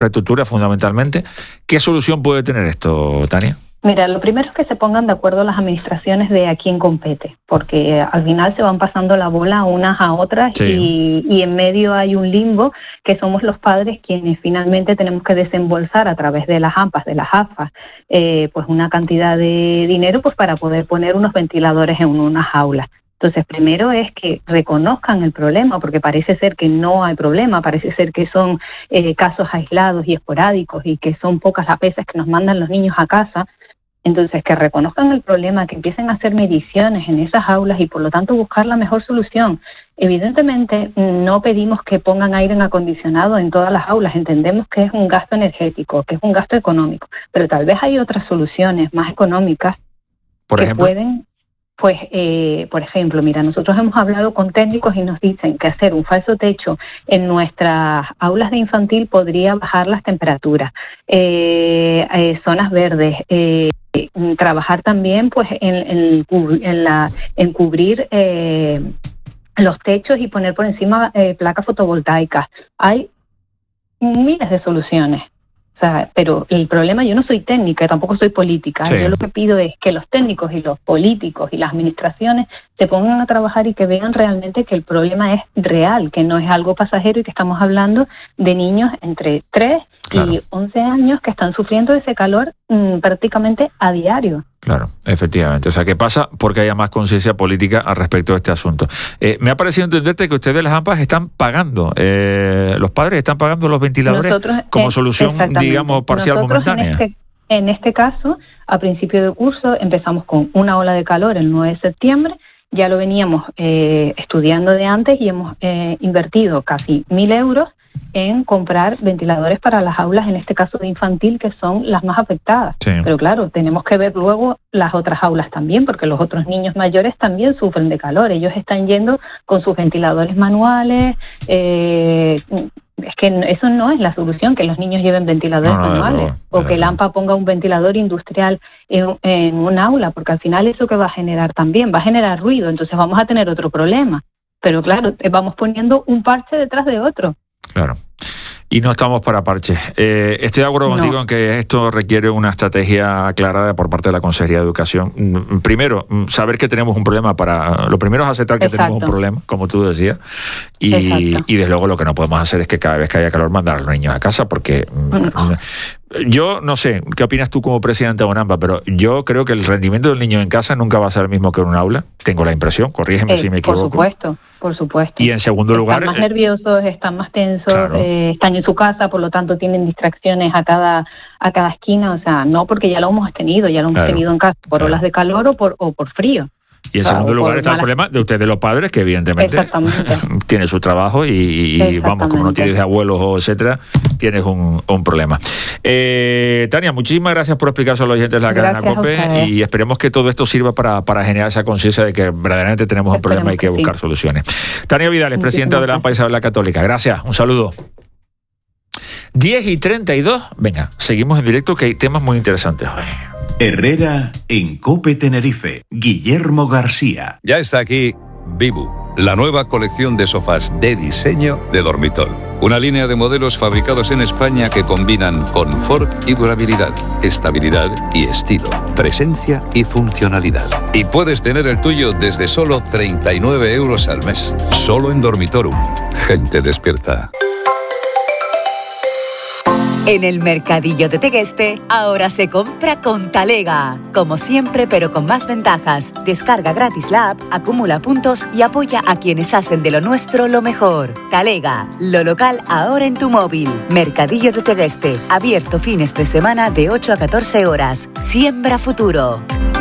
infraestructura fundamentalmente. ¿Qué solución puede tener esto, Tania? Mira, lo primero es que se pongan de acuerdo las administraciones de a quién compete, porque al final se van pasando la bola unas a otras, sí. y en medio hay un limbo que somos los padres quienes finalmente tenemos que desembolsar a través de las AMPAs, de las AFAs, pues una cantidad de dinero pues para poder poner unos ventiladores en unas aulas. Entonces, primero es que reconozcan el problema, porque parece ser que no hay problema, parece ser que son casos aislados y esporádicos y que son pocas las veces que nos mandan los niños a casa. Entonces, que reconozcan el problema, que empiecen a hacer mediciones en esas aulas y, por lo tanto, buscar la mejor solución. Evidentemente, no pedimos que pongan aire acondicionado en todas las aulas. Entendemos que es un gasto energético, que es un gasto económico, pero tal vez hay otras soluciones más económicas que pueden... Pues, por ejemplo, mira, nosotros hemos hablado con técnicos y nos dicen que hacer un falso techo en nuestras aulas de infantil podría bajar las temperaturas, zonas verdes, trabajar también pues en cubrir los techos y poner por encima placas fotovoltaicas. Hay miles de soluciones. O sea, pero el problema, yo no soy técnica, tampoco soy política. Sí. Yo lo que pido es que los técnicos y los políticos y las administraciones se pongan a trabajar y que vean realmente que el problema es real, que no es algo pasajero y que estamos hablando de niños entre 3 y 11 años que están sufriendo ese calor prácticamente a diario. Claro, efectivamente. O sea, ¿qué pasa? Porque haya más conciencia política al respecto de este asunto. Me ha parecido entenderte que ustedes las AMPAs están pagando, los padres están pagando los ventiladores como solución, digamos, parcial, momentánea. En este caso, a principio de curso, empezamos con una ola de calor el 9 de septiembre, ya lo veníamos estudiando de antes y hemos invertido casi 1.000 euros en comprar ventiladores para las aulas, en este caso de infantil, que son las más afectadas. Sí. Pero claro, tenemos que ver luego las otras aulas también, porque los otros niños mayores también sufren de calor. Ellos están yendo con sus ventiladores manuales. Es que eso no es la solución, que los niños lleven ventiladores manuales, o que el AMPA ponga un ventilador industrial en un aula, porque al final eso que va a generar también, va a generar ruido, entonces vamos a tener otro problema. Pero claro, vamos poniendo un parche detrás de otro. Claro. Y no estamos para parches. Estoy de acuerdo contigo en que esto requiere una estrategia aclarada por parte de la Consejería de Educación. Primero, saber que tenemos un problema lo primero es aceptar que tenemos un problema, como tú decías, y desde luego lo que no podemos hacer es que cada vez que haya calor mandar a los niños a casa, porque yo no sé, ¿qué opinas tú como presidente de UNAMPA? Pero yo creo que el rendimiento del niño en casa nunca va a ser el mismo que en un aula. Tengo la impresión, corrígeme si me equivoco. Por supuesto. Y en segundo lugar... Están más nerviosos, están más tensos, están en su casa, por lo tanto tienen distracciones a cada esquina. O sea, no porque ya lo hemos tenido en casa, por olas de calor o por frío. Y en segundo lugar está el problema de ustedes los padres, que evidentemente tiene su trabajo y vamos, como no tienes de abuelos o etcétera, tienes un problema. Tania, muchísimas gracias por explicarse a los oyentes de la cadena COPE y esperemos que todo esto sirva para generar esa conciencia de que verdaderamente tenemos un problema y hay que buscar soluciones. Tania Vidal es presidenta de la AMPA Isabel la Católica. Gracias, un saludo. 10:32, venga, seguimos en directo que hay temas muy interesantes hoy. Herrera en COPE Tenerife. Guillermo García. Ya está aquí Vivu, la nueva colección de sofás de diseño de Dormitol. Una línea de modelos fabricados en España que combinan confort y durabilidad, estabilidad y estilo, presencia y funcionalidad. Y puedes tener el tuyo desde solo 39 euros al mes. Solo en Dormitorum. Gente despierta. En el Mercadillo de Tegueste, ahora se compra con Talega. Como siempre, pero con más ventajas. Descarga gratis la app, acumula puntos y apoya a quienes hacen de lo nuestro lo mejor. Talega, lo local ahora en tu móvil. Mercadillo de Tegueste, abierto fines de semana de 8 a 14 horas. Siembra futuro.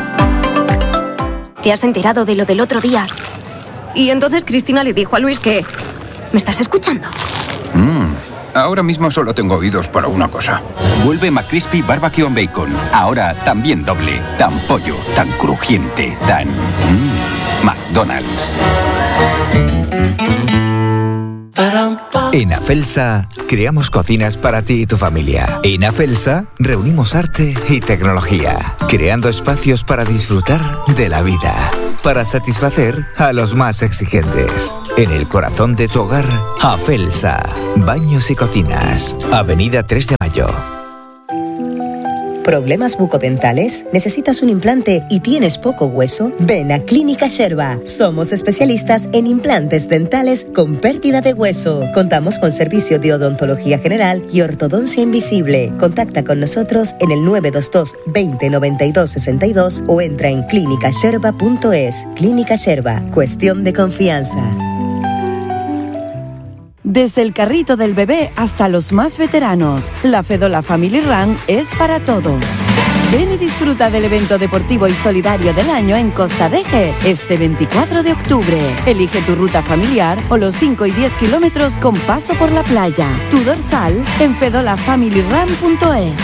¿Te has enterado de lo del otro día? Y entonces Cristina le dijo a Luis que... ¿Me estás escuchando? Ahora mismo solo tengo oídos para una cosa. Vuelve McCrispy Barbecue and Bacon. Ahora también doble. Tan pollo, tan crujiente, tan... McDonald's. En Afelsa, creamos cocinas para ti y tu familia. En Afelsa, reunimos arte y tecnología, creando espacios para disfrutar de la vida, para satisfacer a los más exigentes. En el corazón de tu hogar, Afelsa, baños y cocinas, Avenida 3 de Mayo. ¿Problemas bucodentales? ¿Necesitas un implante y tienes poco hueso? Ven a Clínica Sherba. Somos especialistas en implantes dentales con pérdida de hueso. Contamos con servicio de odontología general y ortodoncia invisible. Contacta con nosotros en el 922 20 92 62 o entra en clinicasherba.es. Clínica Sherba. Cuestión de confianza. Desde el carrito del bebé hasta los más veteranos, la Fedola Family Run es para todos. Ven y disfruta del evento deportivo y solidario del año en Costa Deje, este 24 de octubre. Elige tu ruta familiar o los 5 y 10 kilómetros con paso por la playa. Tu dorsal en fedolafamilyrun.es.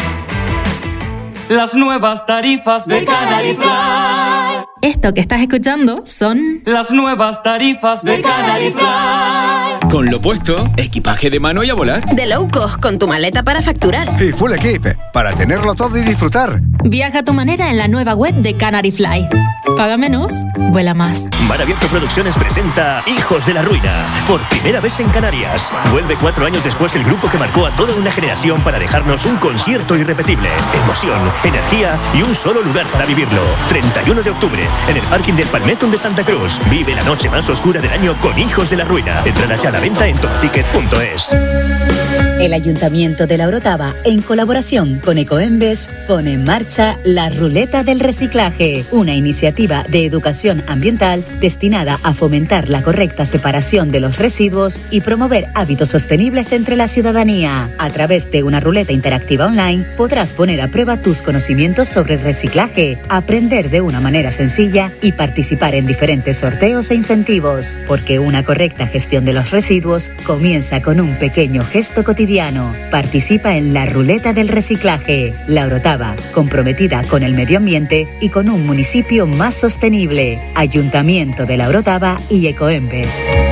Las nuevas tarifas de Canary Fly. Esto que estás escuchando son las nuevas tarifas de Canary Fly. Con lo puesto, equipaje de mano y a volar. De low cost, con tu maleta para facturar. Y full equip, para tenerlo todo y disfrutar. Viaja a tu manera en la nueva web de Canary Fly. Paga menos, vuela más. Mar Abierto Producciones presenta Hijos de la Ruina, por primera vez en Canarias. Vuelve 4 años después el grupo que marcó a toda una generación para dejarnos un concierto irrepetible. Emoción, energía y un solo lugar para vivirlo. 31 de octubre, en el parking del Palmetto de Santa Cruz. Vive la noche más oscura del año con Hijos de la Ruina. Entradas ya a la venta en topticket.es. El Ayuntamiento de La Orotava, en colaboración con Ecoembes, pone en marcha la Ruleta del Reciclaje, una iniciativa de educación ambiental destinada a fomentar la correcta separación de los residuos y promover hábitos sostenibles entre la ciudadanía. A través de una ruleta interactiva online podrás poner a prueba tus conocimientos sobre reciclaje, aprender de una manera sencilla y participar en diferentes sorteos e incentivos, porque una correcta gestión de los residuos comienza con un pequeño gesto cotidiano. Participa en la Ruleta del Reciclaje. La Orotava, comprometida con el medio ambiente y con un municipio más sostenible. Ayuntamiento de La Orotava y Ecoembes.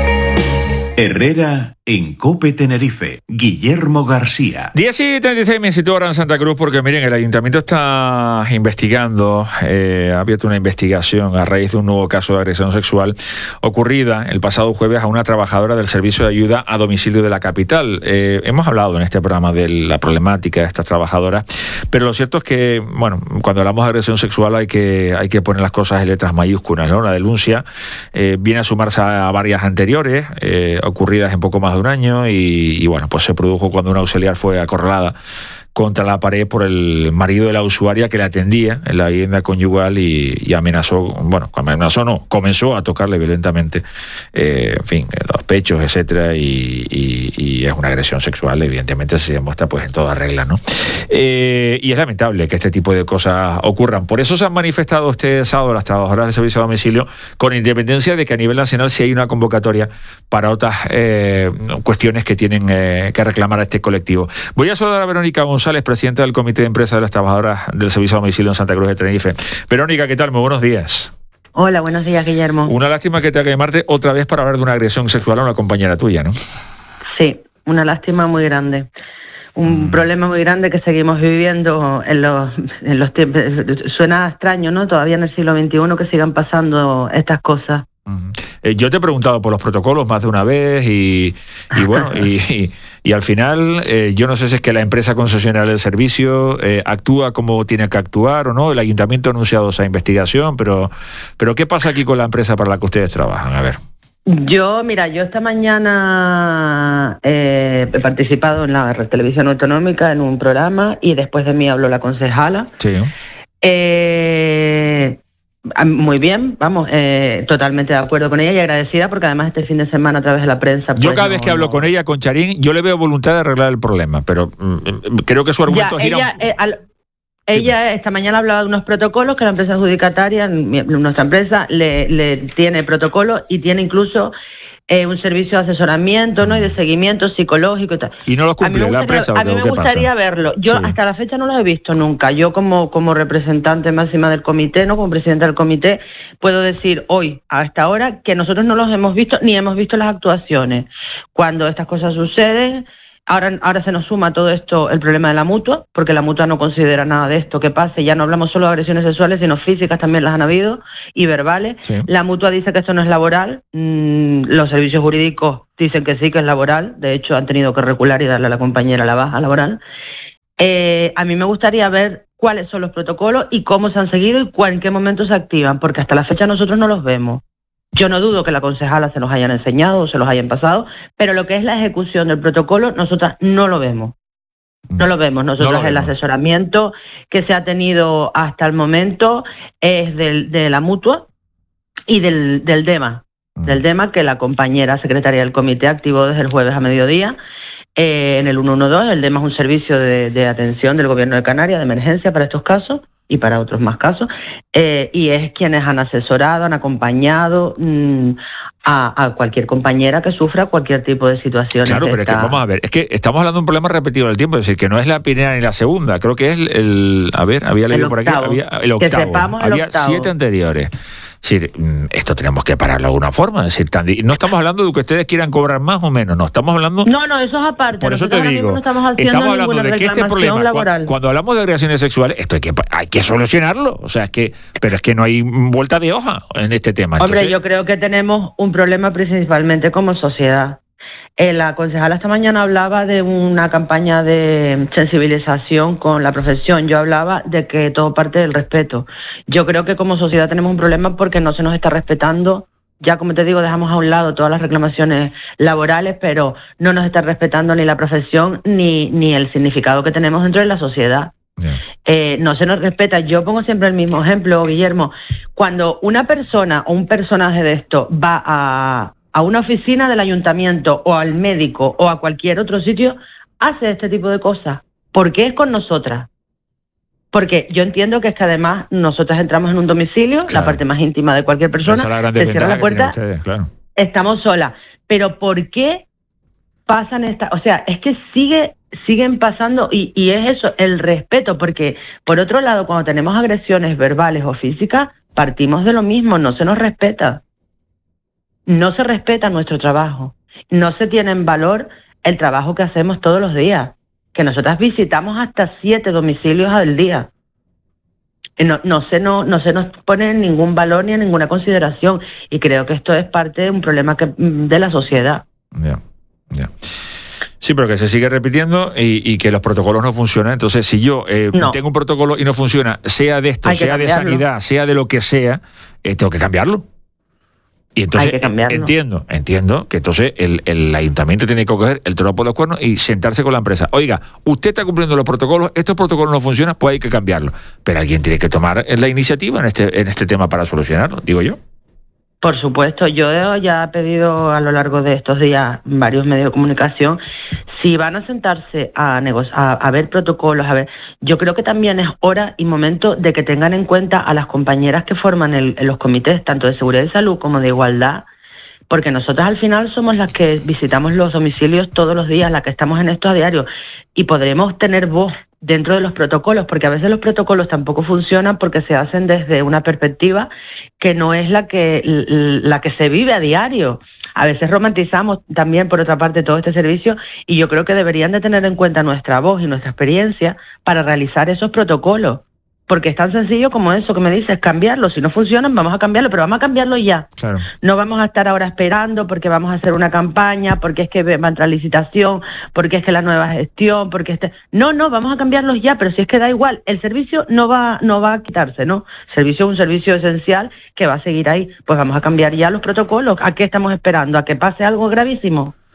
Herrera en COPE Tenerife. Guillermo García. 10:36 me sitúo ahora en Santa Cruz porque miren, el ayuntamiento está investigando, ha abierto una investigación a raíz de un nuevo caso de agresión sexual ocurrida el pasado jueves a una trabajadora del servicio de ayuda a domicilio de la capital. Hemos hablado en este programa de la problemática de estas trabajadoras, pero lo cierto es que, bueno, cuando hablamos de agresión sexual hay que poner las cosas en letras mayúsculas, ¿no? La denuncia viene a sumarse a varias anteriores, ocurridas en poco más de un año y bueno, pues se produjo cuando una auxiliar fue acorralada contra la pared por el marido de la usuaria que le atendía en la vivienda conyugal y comenzó a tocarle violentamente, en fin, los pechos, etcétera, y es una agresión sexual, evidentemente se demuestra pues en toda regla, ¿no? Y es lamentable que este tipo de cosas ocurran. Por eso se han manifestado este sábado las trabajadoras del servicio a domicilio, con independencia de que a nivel nacional sí hay una convocatoria para otras cuestiones que tienen que reclamar a este colectivo. Voy a saludar a Verónica González, presidenta del Comité de Empresa de las Trabajadoras del Servicio a Domicilio en Santa Cruz de Tenerife. Verónica, ¿qué tal? Muy buenos días. Hola, buenos días, Guillermo. Una lástima que tenga que llamarte otra vez para hablar de una agresión sexual a una compañera tuya, ¿no? Sí, una lástima muy grande. Un problema muy grande que seguimos viviendo en los tiempos. Suena extraño, ¿no? Todavía en el siglo XXI que sigan pasando estas cosas. Yo te he preguntado por los protocolos más de una vez y bueno, y al final yo no sé si es que la empresa concesionaria del servicio actúa como tiene que actuar o no. El ayuntamiento ha anunciado esa investigación, pero ¿qué pasa aquí con la empresa para la que ustedes trabajan? A ver. Yo esta mañana he participado en la televisión autonómica en un programa y después de mí habló la concejala. Sí. Muy bien, vamos, totalmente de acuerdo con ella y agradecida porque además este fin de semana a través de la prensa... Yo cada vez que hablo con ella, con Charín, yo le veo voluntad de arreglar el problema, pero creo que su argumento gira... Ella esta mañana hablaba de unos protocolos que la empresa adjudicataria, nuestra empresa, le tiene protocolos y tiene incluso un servicio de asesoramiento, ¿no? Y de seguimiento psicológico y tal. ¿Y no lo cumple la empresa? A mí me gustaría verlo. Yo hasta la fecha no lo he visto nunca. Yo como representante máxima del comité, ¿no? Como presidenta del comité, puedo decir hoy, a esta hora, que nosotros no los hemos visto ni hemos visto las actuaciones. Cuando estas cosas suceden, ahora se nos suma todo esto el problema de la mutua, porque la mutua no considera nada de esto que pase. Ya no hablamos solo de agresiones sexuales, sino físicas también las han habido, y verbales. Sí. La mutua dice que esto no es laboral. Los servicios jurídicos dicen que sí, que es laboral. De hecho, han tenido que recular y darle a la compañera la baja laboral. A mí me gustaría ver cuáles son los protocolos y cómo se han seguido y en qué momento se activan, porque hasta la fecha nosotros no los vemos. Yo no dudo que la concejala se los hayan enseñado o se los hayan pasado, pero lo que es la ejecución del protocolo, nosotras no lo vemos. No lo vemos. Nosotros el asesoramiento que se ha tenido hasta el momento es de la mutua y del DEMA. Del DEMA, que la compañera secretaria del comité activó desde el jueves a mediodía en el 112. El DEMA es un servicio de atención del Gobierno de Canarias, de emergencia para estos casos y para otros más casos, y es quienes han asesorado, han acompañado a cualquier compañera que sufra cualquier tipo de situación. Claro, pero es que vamos a ver, es que estamos hablando de un problema repetido en el tiempo, es decir, que no es la primera ni la segunda, creo que es había leído por aquí, el octavo, que sepamos había 7 anteriores. Es decir, esto tenemos que pararlo de alguna forma. Es decir, no estamos hablando de que ustedes quieran cobrar más o menos, no, estamos hablando... No, eso es aparte. Por eso te digo, no estamos hablando de que este problema, cuando hablamos de agresiones sexuales, esto hay que solucionarlo. O sea, pero es que no hay vuelta de hoja en este tema. Entonces, hombre, yo creo que tenemos un problema principalmente como sociedad. La concejala esta mañana hablaba de una campaña de sensibilización con la profesión. Yo hablaba de que todo parte del respeto. Yo creo que como sociedad tenemos un problema porque no se nos está respetando. Ya, como te digo, dejamos a un lado todas las reclamaciones laborales, pero no nos está respetando ni la profesión ni el significado que tenemos dentro de la sociedad. No se nos respeta. Yo pongo siempre el mismo ejemplo, Guillermo. Cuando una persona o un personaje de esto va a una oficina del ayuntamiento o al médico o a cualquier otro sitio, hace este tipo de cosas. ¿Por qué es con nosotras? Porque yo entiendo que es que además nosotras entramos en un domicilio, claro, la parte más íntima de cualquier persona, se cierra la puerta, ustedes, claro, estamos solas. Pero ¿por qué pasan estas? O sea, es que siguen pasando y es eso, el respeto, porque por otro lado, cuando tenemos agresiones verbales o físicas, partimos de lo mismo, no se nos respeta. No se respeta nuestro trabajo, no se tiene en valor el trabajo que hacemos todos los días, que nosotras visitamos hasta 7 domicilios al día. No se nos pone en ningún valor ni en ninguna consideración, y creo que esto es parte de un problema de la sociedad. Ya. Sí, pero que se sigue repitiendo y que los protocolos no funcionan. Entonces, si yo tengo un protocolo y no funciona, sea de esto, sea de sanidad, sea de lo que sea, tengo que cambiarlo. Y entonces entiendo que entonces el ayuntamiento tiene que coger el toro por los cuernos y sentarse con la empresa. Oiga, usted está cumpliendo los protocolos, estos protocolos no funcionan, pues hay que cambiarlo. Pero alguien tiene que tomar la iniciativa en este tema para solucionarlo, digo yo. Por supuesto, yo ya he pedido a lo largo de estos días varios medios de comunicación, si van a sentarse a ver protocolos, yo creo que también es hora y momento de que tengan en cuenta a las compañeras que forman los comités, tanto de seguridad y salud como de igualdad, porque nosotras al final somos las que visitamos los domicilios todos los días, las que estamos en esto a diario, y podremos tener voz dentro de los protocolos, porque a veces los protocolos tampoco funcionan porque se hacen desde una perspectiva que no es la que se vive a diario. A veces romantizamos también, por otra parte, todo este servicio, y yo creo que deberían de tener en cuenta nuestra voz y nuestra experiencia para realizar esos protocolos. Porque es tan sencillo como eso que me dices, cambiarlo. Si no funcionan, vamos a cambiarlo, pero vamos a cambiarlo ya. Claro. No vamos a estar ahora esperando porque vamos a hacer una campaña, porque es que va a entrar licitación, porque es que la nueva gestión, porque No, vamos a cambiarlos ya, pero si es que da igual, el servicio no va a quitarse, ¿no? El servicio es un servicio esencial que va a seguir ahí. Pues vamos a cambiar ya los protocolos. ¿A qué estamos esperando? ¿A que pase algo gravísimo?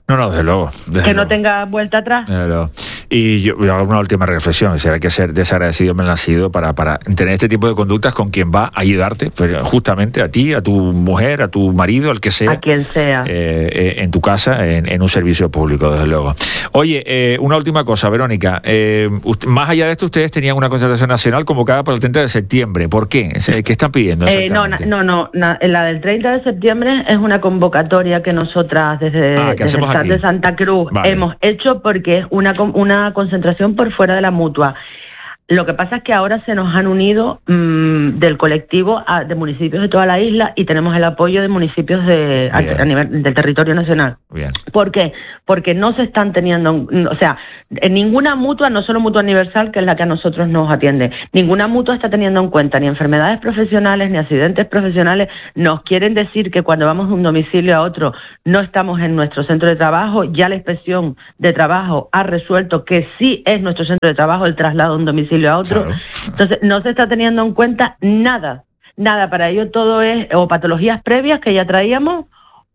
No, desde luego. Que no tenga vuelta atrás. Desde luego. Y yo hago una última reflexión, hay que ser desagradecido, malnacido para tener este tipo de conductas con quien va a ayudarte, pero justamente a ti, a tu mujer, a tu marido, al que sea. A quien sea. En tu casa, en un servicio público, desde luego. Oye, una última cosa, Verónica. Más allá de esto, ustedes tenían una concentración nacional convocada para el 30 de septiembre. ¿Por qué? ¿Qué están pidiendo exactamente? No. La del 30 de septiembre es una convocatoria que nosotras desde el de Santa Cruz hemos hecho porque es una concentración por fuera de la Mutua. Lo que pasa es que ahora se nos han unido del colectivo de municipios de toda la isla y tenemos el apoyo de municipios a nivel del territorio nacional. Bien. ¿Por qué? Porque no se están teniendo, o sea, en ninguna mutua, no solo Mutua Universal, que es la que a nosotros nos atiende, ninguna mutua está teniendo en cuenta ni enfermedades profesionales ni accidentes profesionales. Nos quieren decir que cuando vamos de un domicilio a otro no estamos en nuestro centro de trabajo. Ya la inspección de trabajo ha resuelto que sí es nuestro centro de trabajo el traslado de un domicilio a otro. Claro. Entonces no se está teniendo en cuenta nada. Para ello todo es o patologías previas que ya traíamos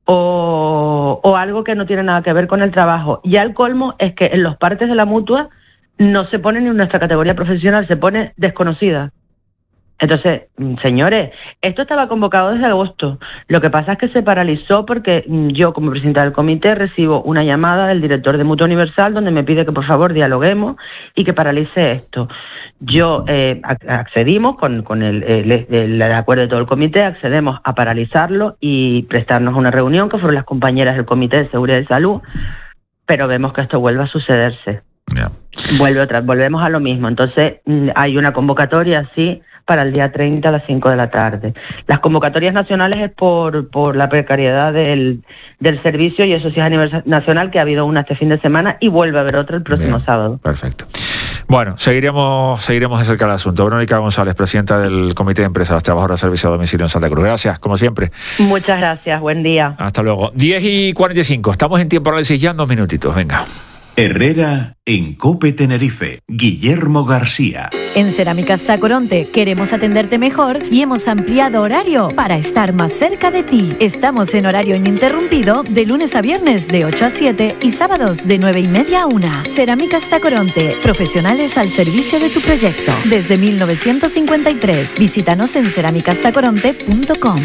o algo que no tiene nada que ver con el trabajo. Ya el colmo es que en los partes de la Mutua no se pone ni en nuestra categoría profesional, se pone desconocida. Entonces, señores, esto estaba convocado desde agosto. Lo que pasa es que se paralizó porque yo, como presidenta del comité, recibo una llamada del director de Mutua Universal donde me pide que por favor dialoguemos y que paralice esto. Yo accedimos con el acuerdo de todo el comité, accedemos a paralizarlo y prestarnos una reunión que fueron las compañeras del Comité de Seguridad y Salud, pero vemos que esto vuelve a sucederse. Yeah. Volvemos a lo mismo. Entonces, hay una convocatoria así para el día 30 a las 5 de la tarde. Las convocatorias nacionales es por la precariedad del servicio, y eso sí es a nivel nacional, que ha habido una este fin de semana y vuelve a haber otra el próximo sábado. Perfecto. Bueno, seguiremos de cerca el asunto. Verónica González, presidenta del Comité de Empresas de las Trabajadoras de Servicio a Domicilio en Santa Cruz. Gracias, como siempre. Muchas gracias, buen día. Hasta luego. 10:45, estamos en tiempo análisis ya en 2 minutitos, venga. Herrera en COPE Tenerife. Guillermo García. En Cerámicas Tacoronte queremos atenderte mejor y hemos ampliado horario para estar más cerca de ti. Estamos en horario ininterrumpido de lunes a viernes de 8 a 7 y sábados de 9:30 a 1. Cerámicas Tacoronte, profesionales al servicio de tu proyecto. Desde 1953. Visítanos en cerámicastacoronte.com.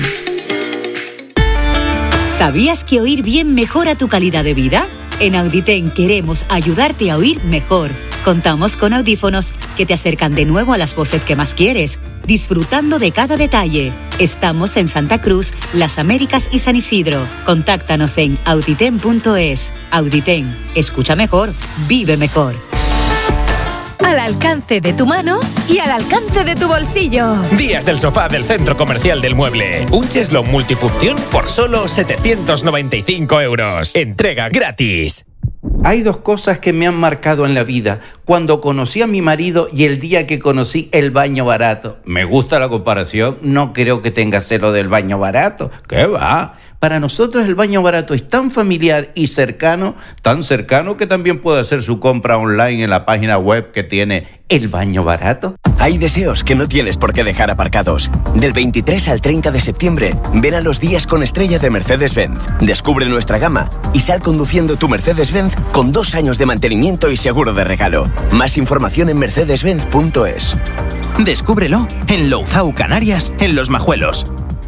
¿Sabías que oír bien mejora tu calidad de vida? En Auditen queremos ayudarte a oír mejor. Contamos con audífonos que te acercan de nuevo a las voces que más quieres, disfrutando de cada detalle. Estamos en Santa Cruz, Las Américas y San Isidro. Contáctanos en auditen.es. Auditen, escucha mejor, vive mejor. Al alcance de tu mano y al alcance de tu bolsillo. Días del sofá del Centro Comercial del Mueble. Un cheslón multifunción por solo 795 euros. Entrega gratis. Hay 2 cosas que me han marcado en la vida. Cuando conocí a mi marido y el día que conocí el baño barato. Me gusta la comparación. No creo que tenga celo del baño barato. ¿Qué va? Para nosotros el baño barato es tan familiar y cercano, tan cercano que también puede hacer su compra online en la página web que tiene el baño barato. Hay deseos que no tienes por qué dejar aparcados. Del 23 al 30 de septiembre, ven a los días con estrella de Mercedes-Benz. Descubre nuestra gama y sal conduciendo tu Mercedes-Benz con 2 años de mantenimiento y seguro de regalo. Más información en mercedesbenz.es. Descúbrelo en Louzao, Canarias, en Los Majuelos.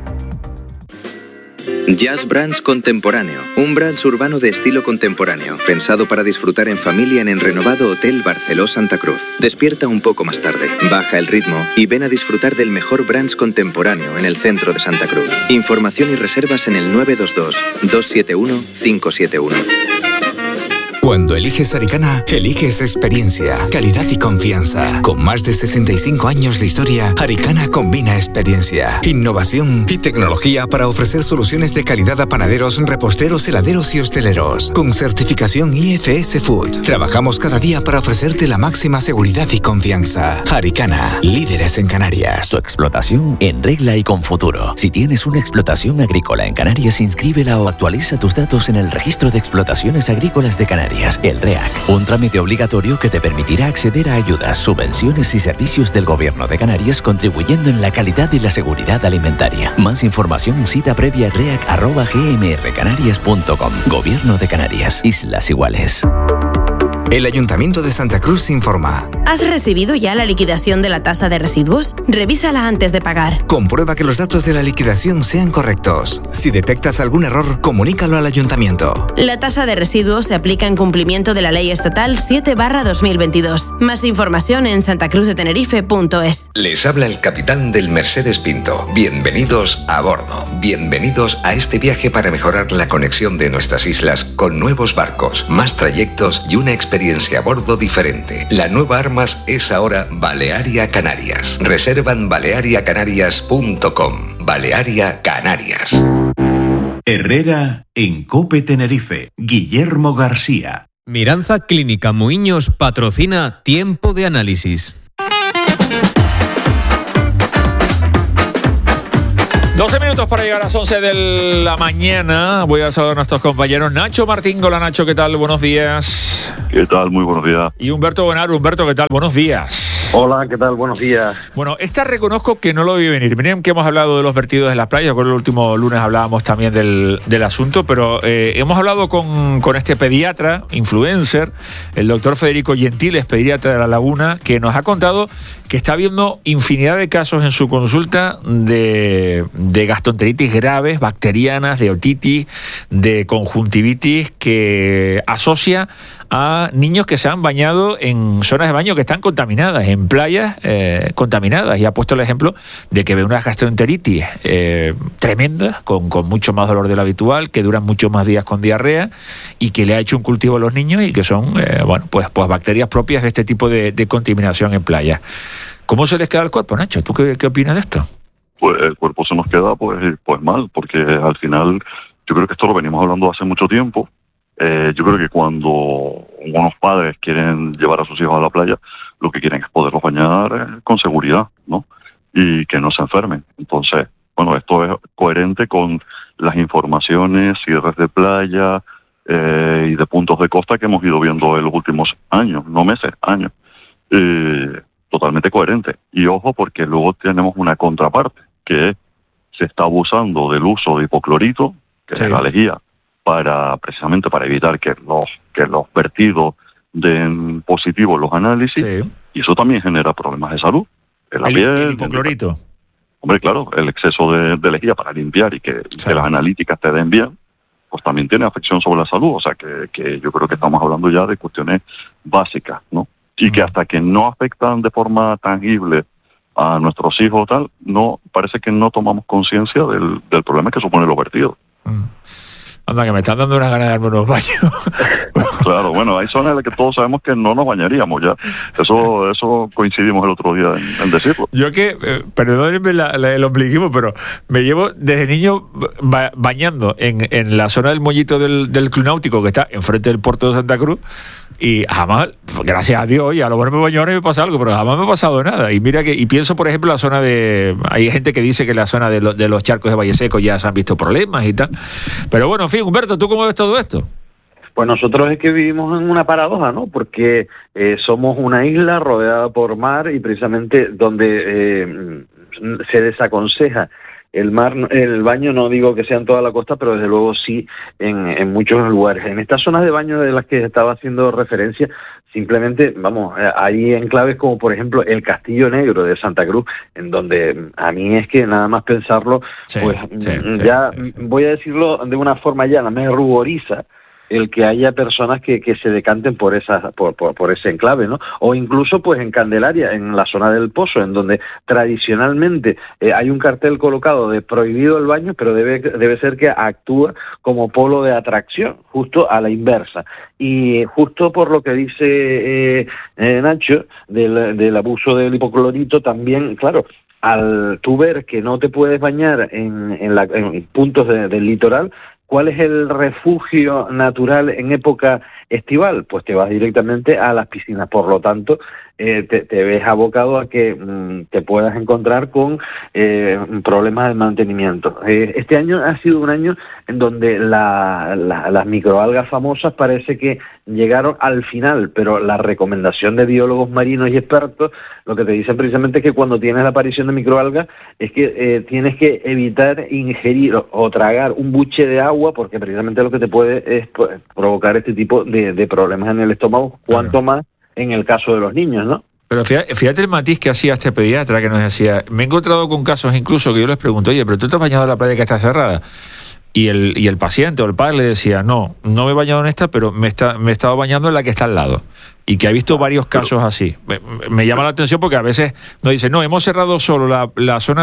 Jazz Brands Contemporáneo, un brunch urbano de estilo contemporáneo, pensado para disfrutar en familia en el renovado Hotel Barceló Santa Cruz. Despierta un poco más tarde, baja el ritmo y ven a disfrutar del mejor brunch contemporáneo en el centro de Santa Cruz. Información y reservas en el 922-271-571. Cuando eliges Aricana, eliges experiencia, calidad y confianza. Con más de 65 años de historia, Aricana combina experiencia, innovación y tecnología para ofrecer soluciones de calidad a panaderos, reposteros, heladeros y hosteleros. Con certificación IFS Food, trabajamos cada día para ofrecerte la máxima seguridad y confianza. Aricana, líderes en Canarias. Tu explotación en regla y con futuro. Si tienes una explotación agrícola en Canarias, inscríbela o actualiza tus datos en el Registro de Explotaciones Agrícolas de Canarias. Canarias, el REAC, un trámite obligatorio que te permitirá acceder a ayudas, subvenciones y servicios del Gobierno de Canarias, contribuyendo en la calidad y la seguridad alimentaria. Más información, cita previa reac@gmrcanarias.com. Gobierno de Canarias, Islas Iguales. El Ayuntamiento de Santa Cruz informa. ¿Has recibido ya la liquidación de la tasa de residuos? Revísala antes de pagar. Comprueba que los datos de la liquidación sean correctos. Si detectas algún error, comunícalo al Ayuntamiento. La tasa de residuos se aplica en cumplimiento de la Ley Estatal 7/2022. Más información en santacruzdetenerife.es. Les habla el capitán del Mercedes Pinto. Bienvenidos a bordo. Bienvenidos a este viaje para mejorar la conexión de nuestras islas con nuevos barcos, más trayectos y una experiencia a bordo diferente. La nueva Armas es ahora Balearia Canarias. Reservan baleariacanarias.com. Balearia Canarias. Herrera en COPE Tenerife. Guillermo García. Miranza Clínica Muiños patrocina Tiempo de Análisis. 12 minutos para llegar a las 11 de la mañana. Voy a saludar a nuestros compañeros. Nacho Martín. Hola, Nacho, ¿qué tal? Buenos días. ¿Qué tal? Muy buenos días. Y Humberto Bonaro. Humberto, ¿qué tal? Buenos días. Hola, ¿qué tal? Buenos días. Bueno, esta reconozco que no lo vi venir. Miren que hemos hablado de los vertidos de las playas. Recuerdo el último lunes hablábamos también del asunto, pero hemos hablado con este pediatra, influencer, el doctor Federico Gentiles, pediatra de La Laguna, que nos ha contado que está viendo infinidad de casos en su consulta de gastroenteritis graves, bacterianas, de otitis, de conjuntivitis, que asocia a niños que se han bañado en zonas de baño que están contaminadas, en playas contaminadas, y ha puesto el ejemplo de que ve unas gastroenteritis tremendas, con mucho más dolor de lo habitual, que duran muchos más días con diarrea, y que le ha hecho un cultivo a los niños y que son pues bacterias propias de este tipo de contaminación en playas. ¿Cómo se les queda el cuerpo, Nacho? ¿Tú qué opinas de esto? Pues el cuerpo se nos queda pues mal, porque al final yo creo que esto lo venimos hablando hace mucho tiempo. Yo creo que cuando unos padres quieren llevar a sus hijos a la playa, lo que quieren es poderlos bañar con seguridad, ¿no? Y que no se enfermen. Entonces, bueno, esto es coherente con las informaciones, cierres de playa y de puntos de costa que hemos ido viendo en los últimos años, no meses, años. Totalmente coherente. Y ojo, porque luego tenemos una contraparte, que se está abusando del uso de hipoclorito, que es la lejía, precisamente para evitar que los vertidos den positivo en los análisis, y eso también genera problemas de salud en la piel. ¿El hipoclorito? Hombre, claro, el exceso de lejía para limpiar y que las analíticas te den bien, pues también tiene afección sobre la salud. O sea que yo creo que estamos hablando ya de cuestiones básicas, ¿no? Y que hasta que no afectan de forma tangible a nuestros hijos o tal, parece que no tomamos conciencia del problema que supone los vertidos. Anda, que me están dando unas ganas de darme unos baños. Claro, bueno, hay zonas en las que todos sabemos que no nos bañaríamos ya. Eso coincidimos el otro día en decirlo. Yo perdónenme el ombliguismo, pero me llevo desde niño bañando en la zona del mollito del Club Náutico, que está enfrente del puerto de Santa Cruz, y jamás, gracias a Dios, y a lo mejor me baño ahora y me pasa algo, pero jamás me ha pasado nada. Y mira y pienso, por ejemplo, la zona hay gente que dice que la zona de los charcos de Valle Seco ya se han visto problemas y tal. Pero bueno, en fin, Humberto, ¿tú cómo ves todo esto? Pues nosotros es que vivimos en una paradoja, ¿no? Porque somos una isla rodeada por mar, y precisamente donde se desaconseja el baño, no digo que sea en toda la costa, pero desde luego sí en muchos lugares. En estas zonas de baño de las que estaba haciendo referencia, simplemente, hay enclaves como por ejemplo el Castillo Negro de Santa Cruz, en donde a mí es que nada más pensarlo, voy a decirlo de una forma llana, me ruboriza el que haya personas que se decanten por ese enclave, ¿no? O incluso pues en Candelaria, en la zona del Pozo, en donde tradicionalmente hay un cartel colocado de prohibido el baño, pero debe ser que actúa como polo de atracción, justo a la inversa. Y justo por lo que dice Nacho del abuso del hipoclorito, también, claro, al tú ver que no te puedes bañar en puntos del litoral, ¿cuál es el refugio natural en época estival? Pues te vas directamente a las piscinas. Por lo tanto, te ves abocado a que te puedas encontrar con problemas de mantenimiento. Este año ha sido un año en donde las microalgas famosas parece que llegaron al final, pero la recomendación de biólogos marinos y expertos lo que te dicen precisamente es que cuando tienes la aparición de microalgas es que tienes que evitar ingerir o tragar un buche de agua, porque precisamente lo que te puede es provocar este tipo de problemas en el estómago, cuanto más en el caso de los niños, ¿no? Pero fíjate el matiz que hacía este pediatra que nos decía, me he encontrado con casos incluso que yo les pregunto, oye, pero tú te has bañado en la playa que está cerrada. Y el paciente o el padre le decía, no me he bañado en esta, pero me he estado bañando en la que está al lado. Y que ha visto varios casos así. Me llama la atención porque a veces nos dicen, no, hemos cerrado solo la zona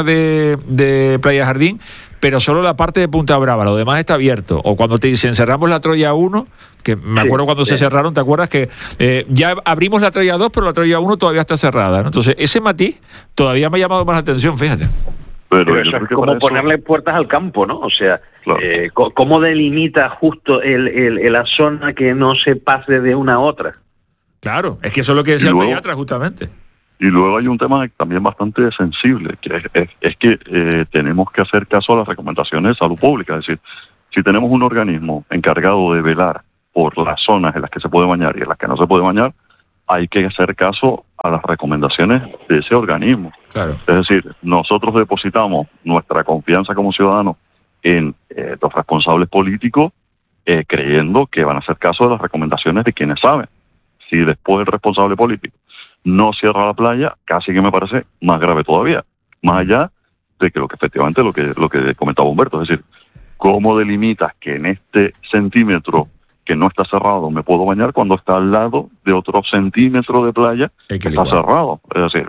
de Playa Jardín, pero solo la parte de Punta Brava, lo demás está abierto. O cuando te dicen, cerramos la Troya 1, que me acuerdo cuando se cerraron, ¿te acuerdas? Que ya abrimos la Troya 2, pero la Troya 1 todavía está cerrada, ¿no? Entonces, ese matiz todavía me ha llamado más la atención, fíjate. Pero eso es como ponerle puertas al campo, ¿no? O sea, claro. ¿Cómo delimita justo la zona que no se pase de una a otra? Claro, es que eso es lo que decía el pediatra justamente. Y luego hay un tema también bastante sensible, que es que tenemos que hacer caso a las recomendaciones de salud pública. Es decir, si tenemos un organismo encargado de velar por las zonas en las que se puede bañar y en las que no se puede bañar, hay que hacer caso a las recomendaciones de ese organismo. Claro. Es decir, nosotros depositamos nuestra confianza como ciudadanos en los responsables políticos, creyendo que van a hacer caso de las recomendaciones de quienes saben. Si después el responsable político no cierra la playa, casi que me parece más grave todavía, más allá de que efectivamente lo que comentaba Humberto, es decir, ¿cómo delimitas que en este centímetro que no está cerrado me puedo bañar cuando está al lado de otro centímetro de playa que está cerrado? Es decir,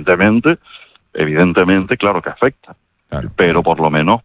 evidentemente, claro que afecta, claro. Pero por lo menos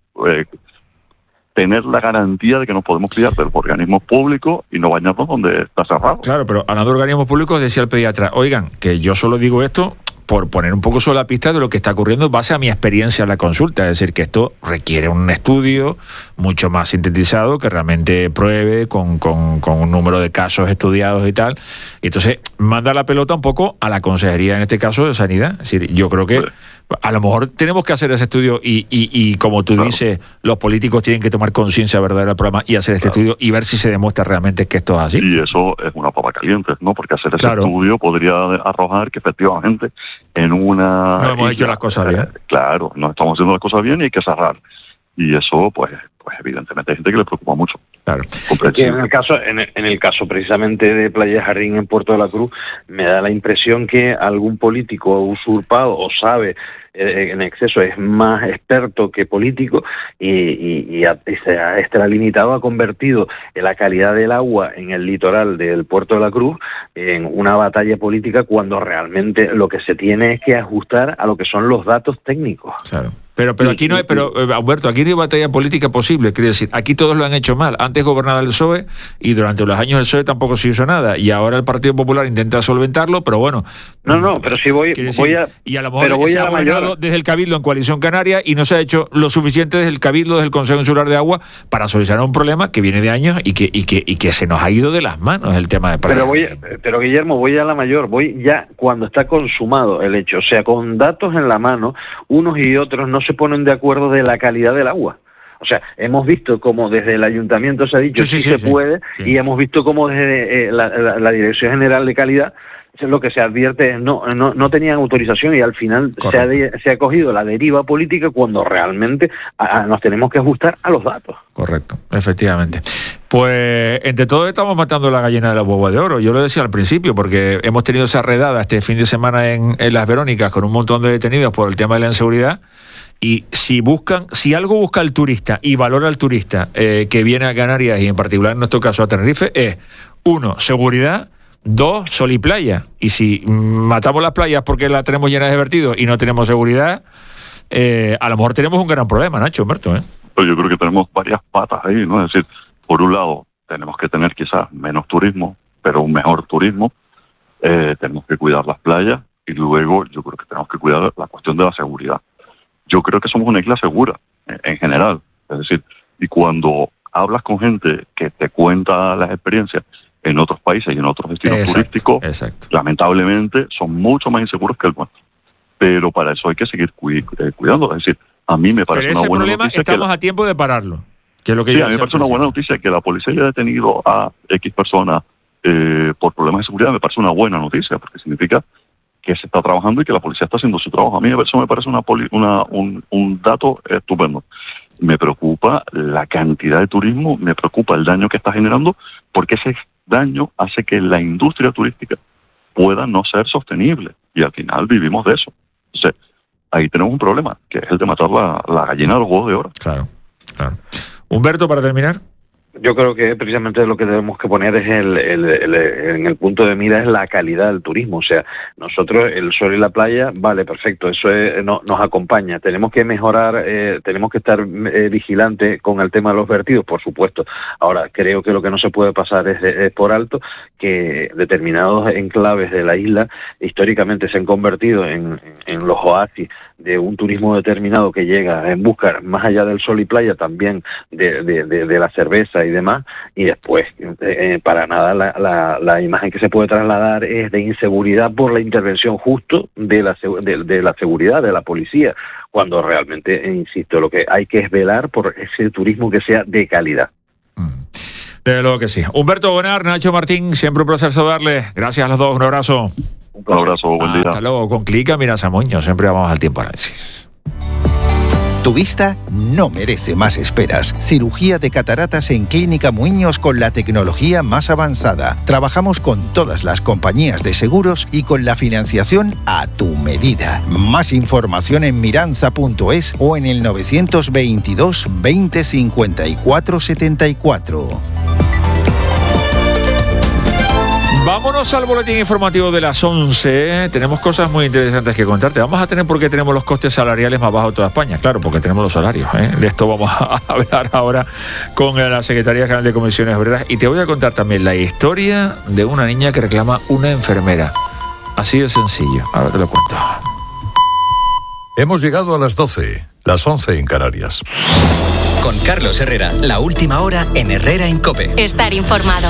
tener la garantía de que nos podemos fiar de los organismos públicos y no bañarnos donde está cerrado. Claro, pero hablando de organismos públicos, decía el pediatra, oigan, que yo solo digo esto por poner un poco sobre la pista de lo que está ocurriendo en base a mi experiencia en la consulta. Es decir, que esto requiere un estudio mucho más sintetizado que realmente pruebe con un número de casos estudiados y tal. Y entonces manda la pelota un poco a la Consejería, en este caso, de Sanidad. Es decir, yo creo que a lo mejor tenemos que hacer ese estudio y como tú dices, los políticos tienen que tomar conciencia verdadera del problema y hacer este estudio y ver si se demuestra realmente que esto es así. Y eso es una papa caliente, ¿no? Porque hacer ese estudio podría arrojar que efectivamente en una... No hemos hecho las cosas bien. Claro, no estamos haciendo las cosas bien y hay que cerrar. Y eso, pues evidentemente hay gente que le preocupa mucho. Claro. Porque en el caso precisamente de Playa Jardín en Puerto de la Cruz, me da la impresión que algún político usurpado o sabe en exceso, es más experto que político y se ha extralimitado, ha convertido la calidad del agua en el litoral del Puerto de la Cruz en una batalla política cuando realmente lo que se tiene es que ajustar a lo que son los datos técnicos. Claro. Pero aquí no hay, Humberto, aquí no hay batalla política posible, quiere decir, aquí todos lo han hecho mal. Antes gobernaba el PSOE y durante los años el PSOE tampoco se hizo nada y ahora el Partido Popular intenta solventarlo, pero bueno. No, pero si voy a... Y a lo mejor se ha gobernado desde el Cabildo en Coalición Canaria y no se ha hecho lo suficiente desde el Cabildo, desde el Consejo Insular de Agua, para solucionar un problema que viene de años y que se nos ha ido de las manos el tema de playa. Pero Guillermo, voy a la mayor, voy ya cuando está consumado el hecho, o sea, con datos en la mano, unos y otros no se ponen de acuerdo de la calidad del agua. O sea, hemos visto como desde el ayuntamiento se ha dicho sí se puede, y hemos visto como desde la Dirección General de Calidad lo que se advierte es no tenían autorización y al final se ha cogido la deriva política cuando realmente nos tenemos que ajustar a los datos. Correcto, efectivamente. Pues entre todos estamos matando la gallina de la hueva de oro. Yo lo decía al principio porque hemos tenido esa redada este fin de semana en Las Verónicas con un montón de detenidos por el tema de la inseguridad. Y si algo busca el turista y valora al turista que viene a Canarias y en particular en nuestro caso a Tenerife es 1, seguridad, 2, sol y playa. Y si matamos las playas porque las tenemos llenas de vertidos y no tenemos seguridad, a lo mejor tenemos un gran problema, Nacho, Humberto. Pues yo creo que tenemos varias patas ahí, ¿no? Es decir, por un lado tenemos que tener quizás menos turismo, pero un mejor turismo. Tenemos que cuidar las playas y luego yo creo que tenemos que cuidar la cuestión de la seguridad. Yo creo que somos una isla segura en general. Es decir, y cuando hablas con gente que te cuenta las experiencias en otros países y en otros destinos turísticos, lamentablemente son mucho más inseguros que el nuestro. Pero para eso hay que seguir cuidando. Es decir, a mí me parece una buena noticia. Estamos a tiempo de pararlo. Que es lo que sí, a mí me parece una buena noticia que la policía haya detenido a X personas por problemas de seguridad. Me parece una buena noticia, porque significa que se está trabajando y que la policía está haciendo su trabajo. A mí eso me parece un dato estupendo. Me preocupa la cantidad de turismo, me preocupa el daño que está generando, porque ese daño hace que la industria turística pueda no ser sostenible. Y al final vivimos de eso. Entonces, ahí tenemos un problema, que es el de matar la gallina de los huevos de oro. Claro. Humberto, para terminar. Yo creo que precisamente lo que tenemos que poner es en el punto de mira es la calidad del turismo. O sea, nosotros el sol y la playa, vale, perfecto, eso nos acompaña. Tenemos que mejorar, tenemos que estar vigilantes con el tema de los vertidos, por supuesto. Ahora, creo que lo que no se puede pasar es por alto que determinados enclaves de la isla históricamente se han convertido en los oasis de un turismo determinado que llega en busca, más allá del sol y playa, también de la cerveza y demás, y después para nada la imagen que se puede trasladar es de inseguridad por la intervención justo de la seguridad, de la policía, cuando realmente, insisto, lo que hay que es velar por ese turismo que sea de calidad. Desde luego que sí. Humberto Bonar, Nacho Martín, siempre un placer saludarles. Gracias a los dos, un abrazo. Un abrazo, buen día. Hasta luego. Con Clica Mirasa Moño, siempre vamos al tiempo análisis. Tu vista no merece más esperas. Cirugía de cataratas en Clínica Muiños con la tecnología más avanzada. Trabajamos con todas las compañías de seguros y con la financiación a tu medida. Más información en miranza.es o en el 922 20 54 74. Vámonos al boletín informativo de las 11. Tenemos cosas muy interesantes que contarte. Vamos a tener porque tenemos los costes salariales más bajos de toda España. Claro, porque tenemos los salarios. De esto vamos a hablar ahora con la Secretaría General de Comisiones Obreras. Y te voy a contar también la historia de una niña que reclama una enfermera. Así de sencillo. Ahora te lo cuento. Hemos llegado a las 12, las 11 en Canarias. Con Carlos Herrera, la última hora en Herrera en COPE. Estar informado.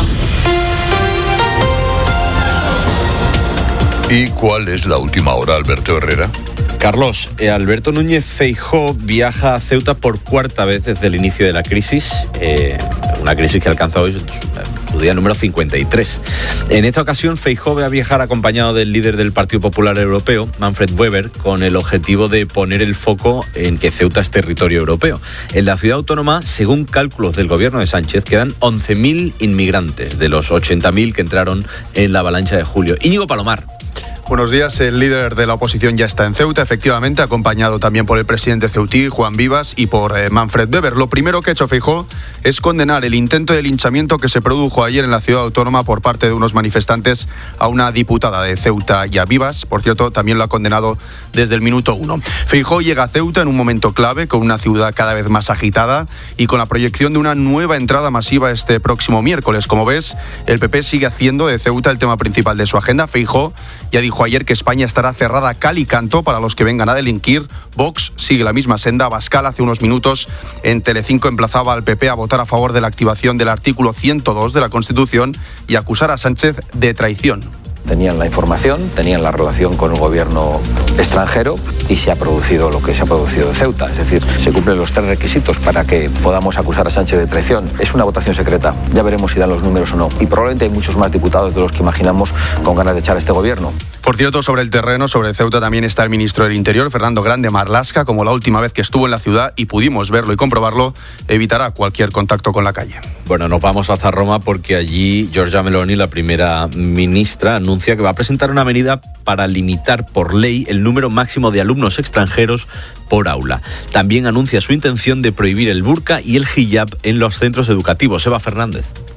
¿Y cuál es la última hora, Alberto Herrera? Carlos, Alberto Núñez Feijóo viaja a Ceuta por cuarta vez desde el inicio de la crisis, una crisis que ha alcanzado hoy su día número 53. En esta ocasión, Feijóo va a viajar acompañado del líder del Partido Popular Europeo, Manfred Weber, con el objetivo de poner el foco en que Ceuta es territorio europeo. En la ciudad autónoma, según cálculos del gobierno de Sánchez, quedan 11.000 inmigrantes de los 80.000 que entraron en la avalancha de julio. Íñigo Palomar. Buenos días, el líder de la oposición ya está en Ceuta, efectivamente, acompañado también por el presidente ceutí, Juan Vivas, y por Manfred Weber. Lo primero que ha hecho Feijóo es condenar el intento de linchamiento que se produjo ayer en la ciudad autónoma por parte de unos manifestantes a una diputada de Ceuta y a Vivas. Por cierto, también lo ha condenado desde el minuto 1. Feijóo llega a Ceuta en un momento clave, con una ciudad cada vez más agitada y con la proyección de una nueva entrada masiva este próximo miércoles. Como ves, el PP sigue haciendo de Ceuta el tema principal de su agenda. Feijóo ya dijo ayer que España estará cerrada a cal y canto para los que vengan a delinquir. Vox sigue la misma senda. Abascal hace unos minutos en Telecinco emplazaba al PP a votar a favor de la activación del artículo 102 de la Constitución y acusar a Sánchez de traición. Tenían la información, tenían la relación con el gobierno extranjero y se ha producido lo que se ha producido en Ceuta. Es decir, se cumplen los 3 requisitos para que podamos acusar a Sánchez de traición. Es una votación secreta, ya veremos si dan los números o no. Y probablemente hay muchos más diputados de los que imaginamos con ganas de echar a este gobierno. Por cierto, sobre el terreno, sobre Ceuta también está el ministro del Interior, Fernando Grande Marlaska, como la última vez que estuvo en la ciudad y pudimos verlo y comprobarlo, evitará cualquier contacto con la calle. Bueno, nos vamos hasta Roma porque allí Giorgia Meloni, la primera ministra, anuncia que va a presentar una medida para limitar por ley el número máximo de alumnos extranjeros por aula. También anuncia su intención de prohibir el burka y el hijab en los centros educativos. Eva Fernández.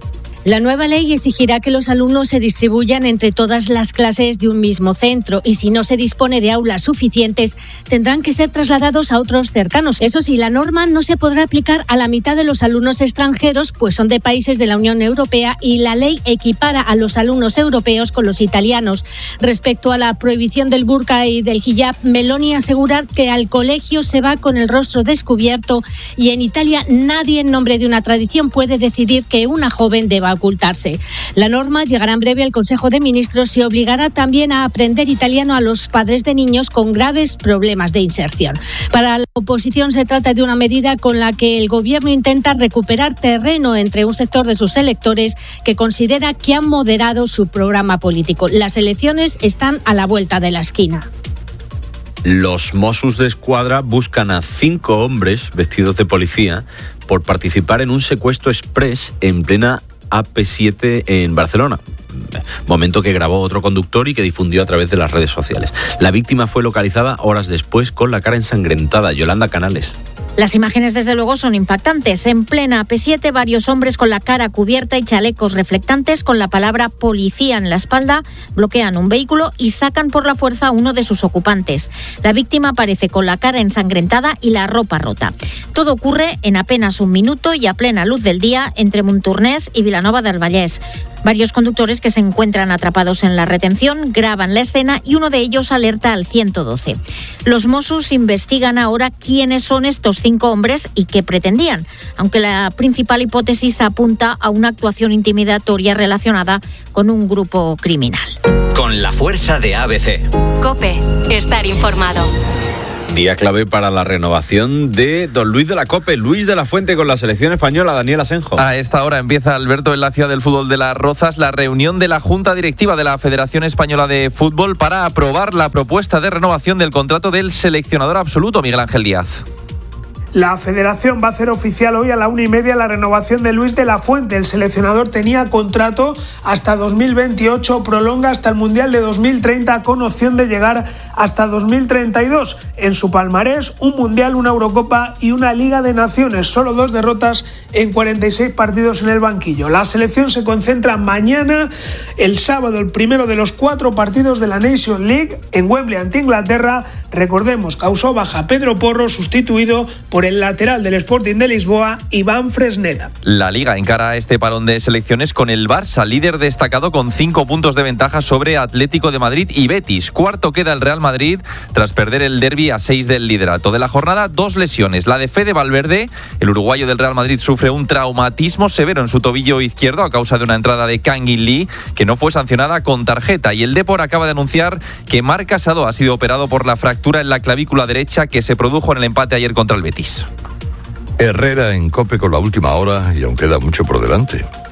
La nueva ley exigirá que los alumnos se distribuyan entre todas las clases de un mismo centro y si no se dispone de aulas suficientes, tendrán que ser trasladados a otros cercanos. Eso sí, la norma no se podrá aplicar a la mitad de los alumnos extranjeros, pues son de países de la Unión Europea y la ley equipara a los alumnos europeos con los italianos. Respecto a la prohibición del burka y del hijab, Meloni asegura que al colegio se va con el rostro descubierto y en Italia nadie en nombre de una tradición puede decidir que una joven deba ocultarse. La norma llegará en breve al Consejo de Ministros y obligará también a aprender italiano a los padres de niños con graves problemas de inserción. Para la oposición se trata de una medida con la que el gobierno intenta recuperar terreno entre un sector de sus electores que considera que han moderado su programa político. Las elecciones están a la vuelta de la esquina. Los Mossos d'Esquadra buscan a 5 hombres vestidos de policía por participar en un secuestro express en plena AP7 en Barcelona. Momento que grabó otro conductor y que difundió a través de las redes sociales. La víctima fue localizada horas después con la cara ensangrentada. Yolanda Canales. Las imágenes, desde luego, son impactantes. En plena AP7, varios hombres con la cara cubierta y chalecos reflectantes con la palabra policía en la espalda bloquean un vehículo y sacan por la fuerza a uno de sus ocupantes. La víctima aparece con la cara ensangrentada y la ropa rota. Todo ocurre en apenas un minuto y a plena luz del día entre Montornès y Vilanova del Vallès. Varios conductores que se encuentran atrapados en la retención graban la escena y uno de ellos alerta al 112. Los Mossos investigan ahora quiénes son estos 5 hombres y qué pretendían, aunque la principal hipótesis apunta a una actuación intimidatoria relacionada con un grupo criminal. Con la fuerza de ABC. COPE. Estar informado. Día clave para la renovación de don Luis de la COPE, Luis de la Fuente con la selección española, Daniel Asenjo. A esta hora empieza, Alberto, en la ciudad del fútbol de Las Rozas, la reunión de la Junta Directiva de la Federación Española de Fútbol para aprobar la propuesta de renovación del contrato del seleccionador absoluto, Miguel Ángel Díaz. La federación va a hacer oficial hoy a la 1:30 la renovación de Luis de la Fuente. El seleccionador tenía contrato hasta 2028, prolonga hasta el Mundial de 2030 con opción de llegar hasta 2032. En su palmarés, un Mundial, una Eurocopa y una Liga de Naciones. Solo 2 derrotas en 46 partidos en el banquillo. La selección se concentra mañana, el sábado, el primero de los 4 partidos de la Nations League en Wembley ante Inglaterra. Recordemos, causó baja Pedro Porro, sustituido por el lateral del Sporting de Lisboa, Iván Fresneda. La Liga encara este parón de selecciones con el Barça, líder destacado con 5 puntos de ventaja sobre Atlético de Madrid y Betis. Cuarto queda el Real Madrid tras perder el derbi a 6 del liderato. De la jornada, 2 lesiones. La de Fede Valverde, el uruguayo del Real Madrid, sufre un traumatismo severo en su tobillo izquierdo a causa de una entrada de Kang In Lee que no fue sancionada con tarjeta. Y el Depor acaba de anunciar que Marc Casado ha sido operado por la fractura en la clavícula derecha que se produjo en el empate ayer contra el Betis. Herrera en COPE con la última hora y aún queda mucho por delante.